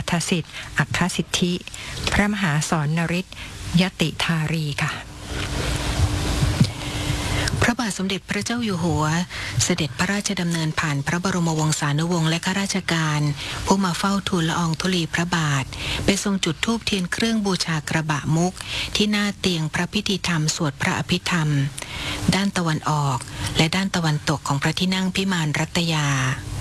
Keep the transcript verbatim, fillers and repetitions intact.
ฐสิทธิ์อัคคสิทธิ พระมหาสอนนฤทธิ์ยติธารีค่ะพระบาทสมเด็จพระเจ้าอยู่หัวเสด็จพระราชดำเนินผ่านพระบรมวงศานุวงศ์และข้าราชการผู้มาเฝ้าทูลละอองธุลีพระบาทไปทรงจุดธูปเทียนเครื่องบูชากระบะมุกที่หน้าเตียงพระพิธีธรรมสวดพระอภิธรรมด้านตะวันออกและด้านตะวันตกของพระที่นั่งพิมานรัตยา